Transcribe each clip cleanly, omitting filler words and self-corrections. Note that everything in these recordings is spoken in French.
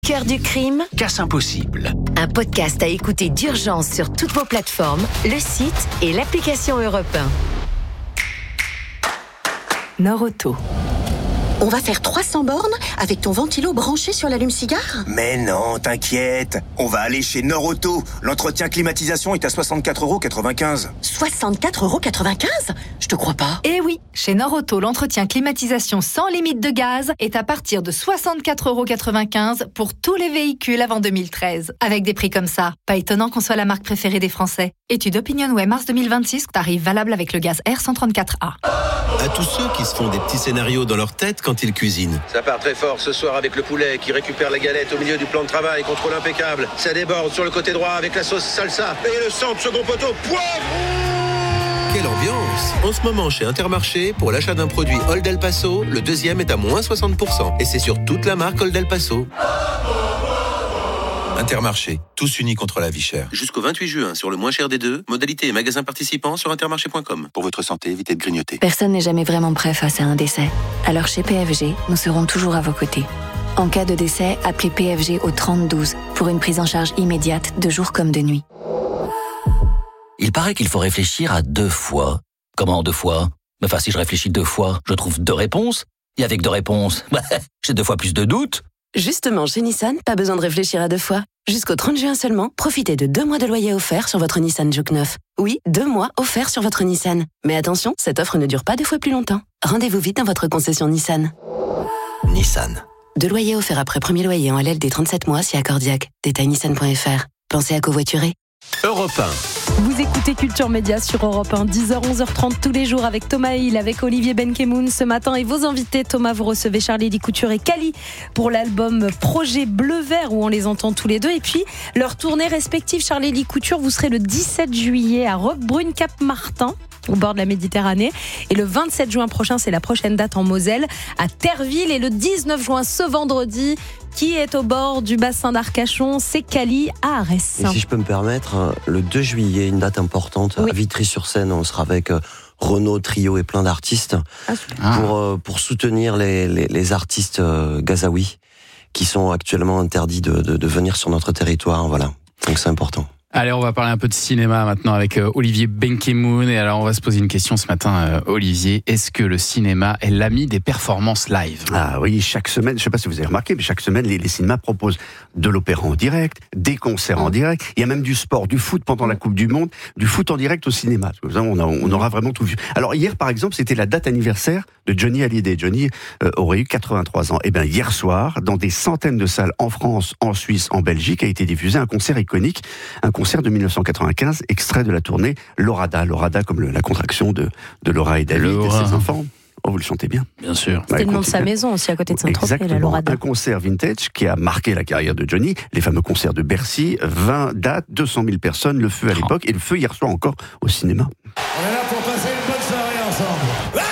Cœur du crime, Casse impossible. un podcast à écouter d'urgence sur toutes vos plateformes, le site et l'application Europe 1. Nord-Auto. On va faire 300 bornes avec ton ventilo branché sur l'allume-cigare ? Mais non, t'inquiète. On va aller chez Nord-Auto. L'entretien climatisation est à 64,95 €. 64,95 €? Je te crois pas. Eh oui, chez Nord-Auto, l'entretien climatisation sans limite de gaz est à partir de 64,95 € pour tous les véhicules avant 2013. Avec des prix comme ça, pas étonnant qu'on soit la marque préférée des Français. Étude OpinionWay mars 2026, tarif valable avec le gaz R134A. À tous ceux qui se font des petits scénarios dans leur tête quand ils cuisinent. Ça part très fort ce soir avec le poulet qui récupère la galette au milieu du plan de travail, contrôle impeccable. Ça déborde sur le côté droit avec la sauce salsa et le centre second poteau, poivre. Quelle ambiance! En ce moment, chez Intermarché, pour l'achat d'un produit Old El Paso, le deuxième est à moins 60%. Et c'est sur toute la marque Old El Paso. Intermarché, tous unis contre la vie chère. Jusqu'au 28 juin, sur le moins cher des deux, modalité et magasins participants sur intermarché.com. Pour votre santé, évitez de grignoter. Personne n'est jamais vraiment prêt face à un décès. Alors chez PFG, nous serons toujours à vos côtés. En cas de décès, appelez PFG au 3012 pour une prise en charge immédiate de jour comme de nuit. Il paraît qu'il faut réfléchir à 2 fois. Comment 2 fois? Enfin, si je réfléchis 2 fois, je trouve 2 réponses. Et avec 2 réponses, j'ai 2 fois plus de doutes. Justement, chez Nissan, pas besoin de réfléchir à 2 fois. Jusqu'au 30 juin seulement, profitez de 2 mois de loyer offert sur votre Nissan Juke 9. Oui, 2 mois offerts sur votre Nissan. Mais attention, cette offre ne dure pas 2 fois plus longtemps. Rendez-vous vite dans votre concession Nissan. Nissan. 2 loyers offerts après premier loyer en LLD 37 mois si accordiaque. Détail nissan.fr. Pensez à covoiturer. Europe 1. Vous écoutez Culture Média sur Europe 1, 10h, 11h30 tous les jours avec Thomas Hill, avec Olivier Benkemoun ce matin et vos invités. Thomas, vous recevez Charlie Couture et Cali pour l'album Projet Bleu-Vert où on les entend tous les deux. Et puis, leur tournée respective, Charlie Couture, vous serez le 17 juillet à Roquebrune, Cap-Martin, au bord de la Méditerranée. Et le 27 juin prochain, c'est la prochaine date en Moselle, à Terreville. Et le 19 juin, ce vendredi, qui est au bord du bassin d'Arcachon, c'est Cali à Arès. Et si je peux me permettre, le 2 juillet, une date importante, à Vitry-sur-Seine, on sera avec Renaud, Trio et plein d'artistes pour soutenir les artistes gazaouis qui sont actuellement interdits de venir sur notre territoire. Voilà. Donc c'est important. Allez, on va parler un peu de cinéma maintenant avec Olivier Benkemoun. Et alors, on va se poser une question ce matin, Olivier. Est-ce que le cinéma est l'ami des performances live ? Ah oui, chaque semaine, je ne sais pas si vous avez remarqué, mais chaque semaine, les cinémas proposent de l'opéra en direct, des concerts en direct. Il y a même du sport, du foot pendant la Coupe du Monde, du foot en direct au cinéma. On aura vraiment tout vu. Alors hier, par exemple, c'était la date anniversaire de Johnny Hallyday. Johnny aurait eu 83 ans. Et bien hier soir, dans des centaines de salles en France, en Suisse, en Belgique, a été diffusé un concert iconique, un concert de 1995, extrait de la tournée Lorada. Lorada comme la contraction de Laura et David et ses enfants. Oh, vous le chantez bien. Bien sûr. C'était le nom de sa maison aussi, à côté de Saint-Tropez, la Lorada. Un concert vintage qui a marqué la carrière de Johnny. Les fameux concerts de Bercy, 20 dates, 200 000 personnes, le feu à l'époque, et le feu hier soir encore au cinéma. On est là pour passer une bonne soirée ensemble.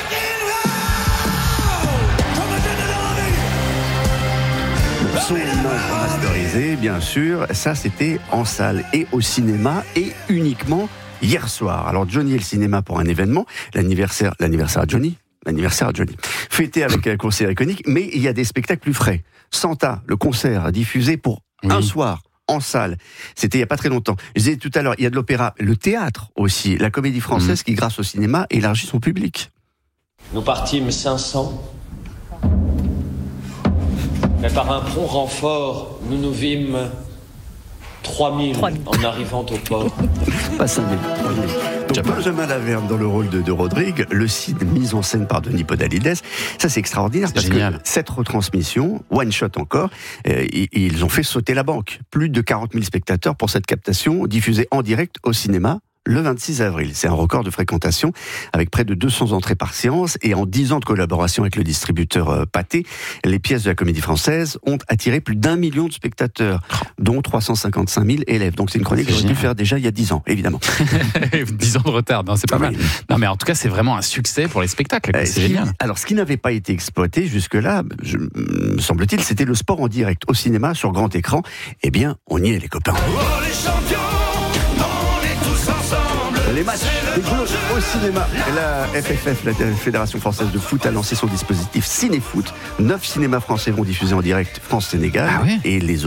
Son image remasterisée, bien sûr, ça c'était en salle et au cinéma et uniquement hier soir. Alors Johnny et le cinéma pour un événement, l'anniversaire à Johnny, fêté avec un concert iconique, mais il y a des spectacles plus frais. Santa, le concert diffusé pour un soir en salle. C'était il n'y a pas très longtemps. Je disais tout à l'heure, il y a de l'opéra, le théâtre aussi, la comédie française qui, grâce au cinéma, élargit son public. Nous partîmes 500. Mais par un prompt renfort, nous nous vîmes 3000 en arrivant au port. Pas 5000. Donc Benjamin Laverne dans le rôle de Rodrigue, le site mis en scène par Denis Podalides. Ça c'est extraordinaire parce que cette retransmission, one shot encore, ils ont fait sauter la banque. Plus de 40 000 spectateurs pour cette captation diffusée en direct au cinéma. Le 26 avril, c'est un record de fréquentation avec près de 200 entrées par séance et en 10 ans de collaboration avec le distributeur Pathé, les pièces de la Comédie Française ont attiré plus d'1 million de spectateurs, dont 355 000 élèves. Donc c'est une chronique que j'aurais dû faire déjà il y a 10 ans, évidemment. 10 ans de retard, non, c'est pas mal. Non, mais en tout cas, c'est vraiment un succès pour les spectacles. C'est génial. Alors, ce qui n'avait pas été exploité jusque-là, me semble-t-il, c'était le sport en direct au cinéma sur grand écran. Eh bien, on y est, les copains. Oh, les champions, on est tous ensemble. Les matchs des Bleus au cinéma. Et la FFF, la Fédération Française de Foot, a lancé son dispositif Cinéfoot. 9 cinémas français vont diffuser en direct France-Sénégal. Et les